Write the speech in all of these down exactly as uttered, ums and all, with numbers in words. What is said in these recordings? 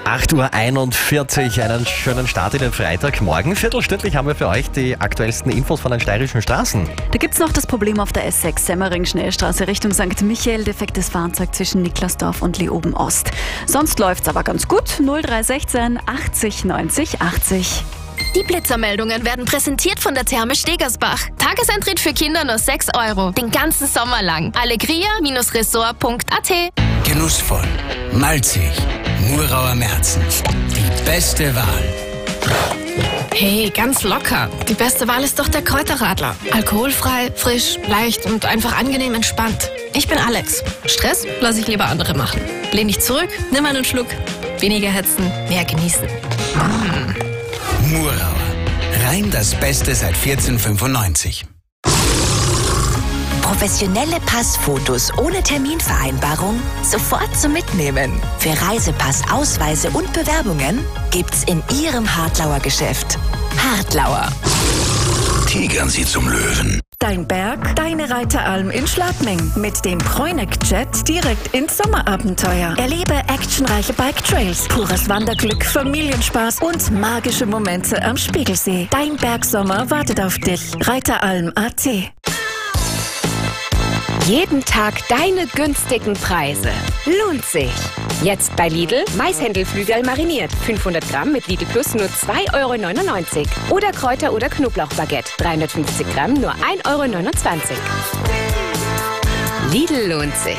acht Uhr einundvierzig, einen schönen Start in den Freitagmorgen. Viertelstündlich haben wir für euch die aktuellsten Infos von den steirischen Straßen. Da gibt's noch das Problem auf der S sechs Semmering-Schnellstraße Richtung Sankt Michael. Defektes Fahrzeug zwischen Niklasdorf und Leoben Ost. Sonst läuft's aber ganz gut. null drei eins sechs achtzig neunzig achtzig. Die Blitzermeldungen werden präsentiert von der Therme Stegersbach. Tageseintritt für Kinder nur sechs Euro. Den ganzen Sommer lang. allegria Bindestrich resort Punkt a t. Genussvoll, malzig, Murauer Märzen. Die beste Wahl. Hey, ganz locker. Die beste Wahl ist doch der Kräuterradler. Alkoholfrei, frisch, leicht und einfach angenehm entspannt. Ich bin Alex. Stress lasse ich lieber andere machen. Lehn dich zurück, nimm einen Schluck. Weniger hetzen, mehr genießen. Mm. Murauer. Rein das Beste seit vierzehnhundertfünfundneunzig. Professionelle Passfotos ohne Terminvereinbarung sofort zum Mitnehmen. Für Reisepass, Ausweise und Bewerbungen gibt's in Ihrem Hartlauer Geschäft. Hartlauer. Tigern Sie zum Löwen. Dein Berg, deine Reiteralm in Schladming. Mit dem Kreuneck-Jet direkt ins Sommerabenteuer. Erlebe actionreiche Bike-Trails, pures Wanderglück, Familienspaß und magische Momente am Spiegelsee. Dein Bergsommer wartet auf dich. Reiteralm Punkt a t. Jeden Tag deine günstigen Preise. Lohnt sich. Jetzt bei Lidl Maishändelflügel mariniert. fünfhundert Gramm mit Lidl Plus nur zwei Euro neunundneunzig. Oder Kräuter- oder Knoblauchbaguette. dreihundertfünfzig Gramm nur ein Euro neunundzwanzig. Lidl lohnt sich.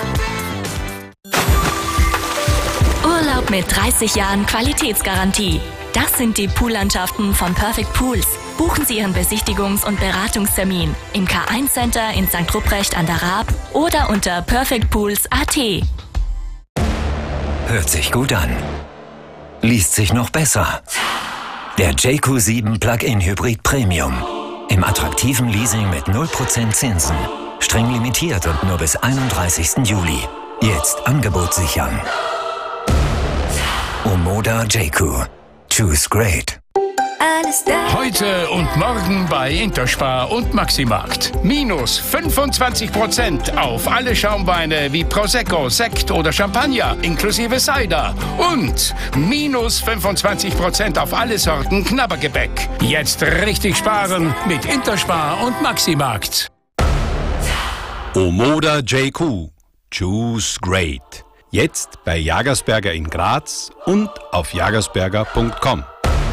Urlaub mit dreißig Jahren Qualitätsgarantie. Das sind die Poollandschaften von Perfect Pools. Buchen Sie Ihren Besichtigungs- und Beratungstermin im K eins Center in Sankt Ruprecht an der Raab oder unter perfect pools Punkt a t. Hört sich gut an. Liest sich noch besser. Der J Q sieben Plug-in Hybrid Premium. Im attraktiven Leasing mit null Prozent Zinsen. Streng limitiert und nur bis einunddreißigsten Juli. Jetzt Angebot sichern. Omoda J Q. Choose great. Heute und morgen bei Interspar und Maximarkt. Minus fünfundzwanzig Prozent auf alle Schaumweine wie Prosecco, Sekt oder Champagner inklusive Cider. Und minus fünfundzwanzig Prozent auf alle Sorten Knabbergebäck. Jetzt richtig sparen mit Interspar und Maximarkt. Omoda J Q. Choose great. Jetzt bei Jagersberger in Graz und auf jagersberger Punkt com.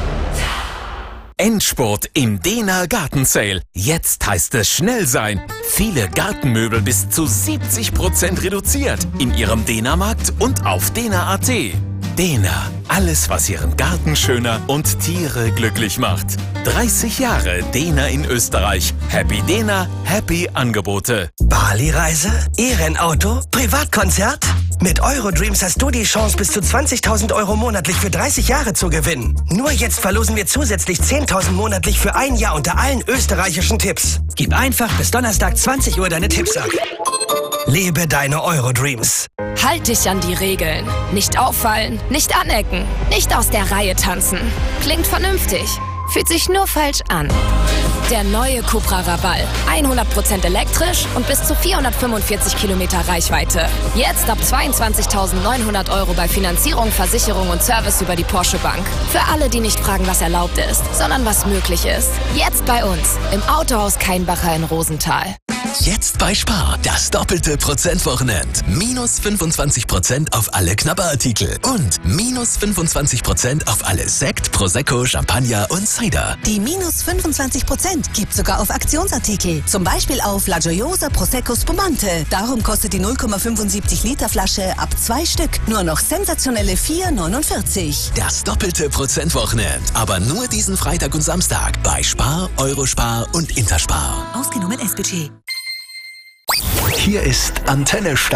Endspurt im Dena Garten Sale. Jetzt heißt es schnell sein. Viele Gartenmöbel bis zu siebzig Prozent reduziert in Ihrem Dena-Markt und auf dena Punkt a t. Dena, alles was Ihren Garten schöner und Tiere glücklich macht. dreißig Jahre Dena in Österreich. Happy Dena, happy Angebote. Bali-Reise? E-Rennauto? Privatkonzert? Mit Eurodreams hast du die Chance, bis zu zwanzigtausend Euro monatlich für dreißig Jahre zu gewinnen. Nur jetzt verlosen wir zusätzlich zehntausend monatlich für ein Jahr unter allen österreichischen Tipps. Gib einfach bis Donnerstag zwanzig Uhr deine Tipps ab. Lebe deine Eurodreams. Halt dich an die Regeln. Nicht auffallen, nicht anecken, nicht aus der Reihe tanzen. Klingt vernünftig, fühlt sich nur falsch an. Der neue Cupra Raval. hundert Prozent elektrisch und bis zu vierhundertfünfundvierzig Kilometer Reichweite. Jetzt ab zweiundzwanzigtausendneunhundert Euro bei Finanzierung, Versicherung und Service über die Porsche Bank. Für alle, die nicht fragen, was erlaubt ist, sondern was möglich ist. Jetzt bei uns im Autohaus Kainbacher in Rosenthal. Jetzt bei Spar, das doppelte Prozentwochenend. Minus fünfundzwanzig Prozent auf alle Knabberartikel und minus fünfundzwanzig Prozent auf alle Sekt, Prosecco, Champagner und Cider. Die minus fünfundzwanzig Prozent gibt sogar auf Aktionsartikel. Zum Beispiel auf La Gioiosa Prosecco Spumante. Darum kostet die null Komma fünfundsiebzig Liter Flasche ab zwei Stück nur noch sensationelle vier neunundvierzig. Das doppelte Prozentwochenend. Aber nur diesen Freitag und Samstag bei Spar, Eurospar und Interspar. Ausgenommen S B T. Hier ist Antenne Start.